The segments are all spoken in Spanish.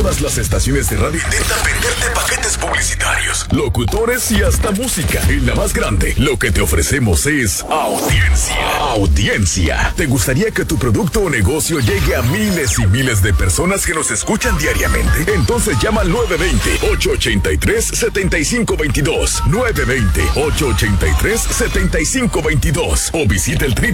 todas las estaciones de radio intentan venderte paquetes publicitarios, locutores y hasta música. En La Más Grande, lo que te ofrecemos es audiencia. Audiencia. ¿Te gustaría que tu producto o negocio llegue a miles y miles de personas que nos escuchan diariamente? Entonces llama al 920-883-7522. 920-883-7522. O visita el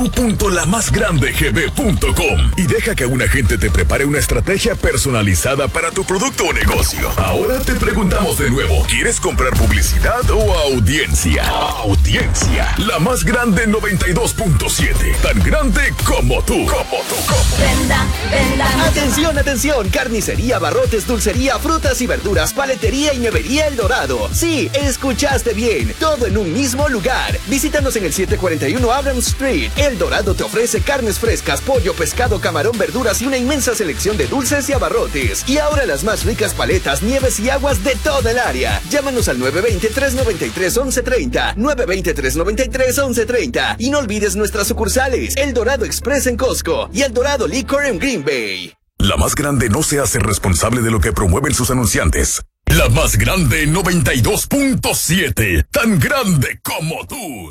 www.lamasgrandegb.com y deja que un agente te prepare una estrategia personalizada para tu producto o negocio. Ahora te preguntamos de nuevo, ¿quieres comprar publicidad o audiencia? Audiencia. La Más Grande 92.7. Tan grande como tú. Venda. Atención, atención. Carnicería, abarrotes, dulcería, frutas y verduras, paletería y nevería El Dorado. Sí, escuchaste bien. Todo en un mismo lugar. Visítanos en el 741 Abrams Street. El Dorado te ofrece carnes frescas, pollo, pescado, camarón, verduras y una inmensa selección de dulces y abarrotes. Y ahora las más ricas paletas, nieves y aguas de toda el área. Llámanos al 920-393-1130. 920-393-1130. Y no olvides nuestras sucursales. El Dorado Express en Costco y El Dorado Liquor en Green Bay. La Más Grande no se hace responsable de lo que promueven sus anunciantes. La Más Grande 92.7. Tan grande como tú.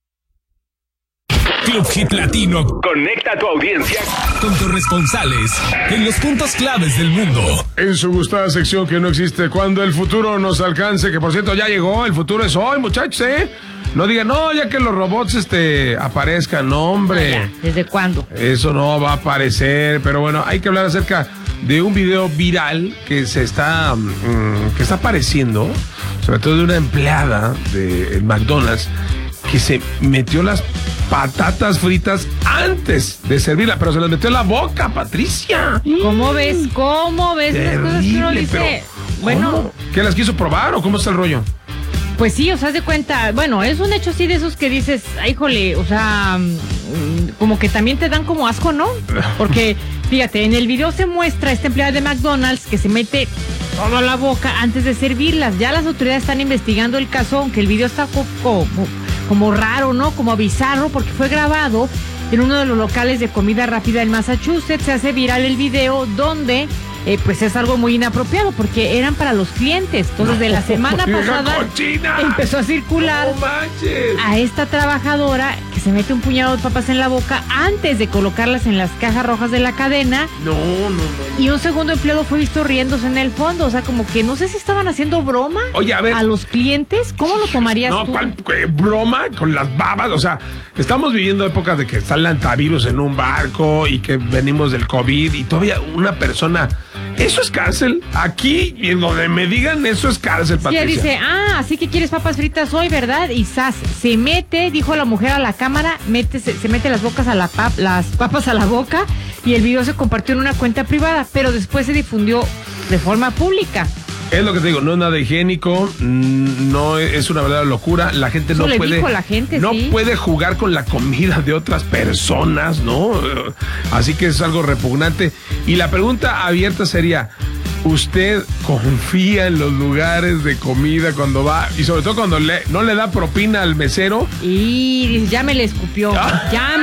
Club Hit Latino conecta a tu audiencia con corresponsales en los puntos claves del mundo. En su gustada sección que no existe cuando el futuro nos alcance, que por cierto ya llegó, el futuro es hoy, muchachos, No digan, no, ya que los robots aparezcan, no, hombre. ¿Desde cuándo? Eso no va a aparecer, pero bueno, hay que hablar acerca de un video viral que se está apareciendo, sobre todo de una empleada de McDonald's que se metió las patatas fritas antes de servirla, pero se las metió en la boca, Patricia. ¿Cómo ves? Terrible, las cosas que uno dice? Pero, bueno, ¿cómo? ¿Qué las quiso probar o cómo está el rollo? Pues sí, o sea, haz de cuenta, bueno, es un hecho así de esos que dices, ay, híjole, o sea, como que también te dan como asco, ¿no? Porque, fíjate, en el video se muestra esta empleada de McDonald's que se mete todo a la boca antes de servirlas. Ya las autoridades están investigando el caso, aunque el video está como raro, ¿no? Como bizarro, porque fue grabado en uno de los locales de comida rápida en Massachusetts. Se hace viral el video donde pues es algo muy inapropiado porque eran para los clientes. Entonces de la semana pasada empezó a circular a esta trabajadora que se mete un puñado de papas en la boca antes de colocarlas en las cajas rojas de la cadena. No. Y un segundo empleado fue visto riéndose en el fondo. O sea, como que no sé si estaban haciendo broma. Oye, a ver, a los clientes. ¿Cómo lo tomarías tú? ¿Cuál broma con las babas? O sea, estamos viviendo épocas de que está el antivirus en un barco y que venimos del COVID y todavía una persona... Eso es cárcel. Aquí, en donde me digan, eso es cárcel, Patricia. Sí, dice, así que quieres papas fritas hoy, ¿verdad? Y se mete, dijo la mujer a la cámara, se mete las papas a la boca y el video se compartió en una cuenta privada, pero después se difundió de forma pública. Es lo que te digo, no es nada higiénico, no es una verdadera locura. La gente eso no puede. Dijo la gente, no sí. puede jugar con la comida de otras personas, ¿no? Así que es algo repugnante. Y la pregunta abierta sería: ¿usted confía en los lugares de comida cuando va? Y sobre todo cuando no le da propina al mesero. Y dice, ya me le escupió, ya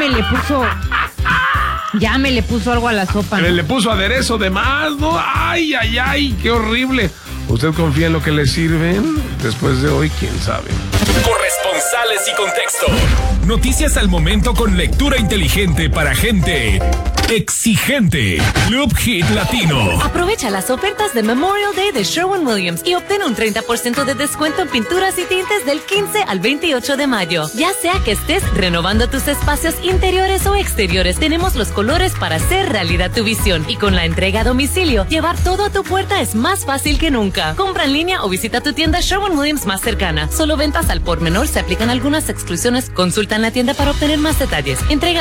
me le puso algo a la sopa, ¿no? Le puso aderezo de más, ¿no? Ay, qué horrible. ¿Usted confía en lo que le sirven? Después de hoy, quién sabe. Corresponsales y contexto. Noticias al momento con lectura inteligente para gente exigente. Club Hit Latino. Aprovecha las ofertas de Memorial Day de Sherwin-Williams y obtén un 30% de descuento en pinturas y tintes del 15 al 28 de mayo. Ya sea que estés renovando tus espacios interiores o exteriores, tenemos los colores para hacer realidad tu visión. Y con la entrega a domicilio, llevar todo a tu puerta es más fácil que nunca. Compra en línea o visita tu tienda Sherwin-Williams más cercana. Solo ventas al por menor, se aplican algunas exclusiones. Consulta en la tienda para obtener más detalles. Entrega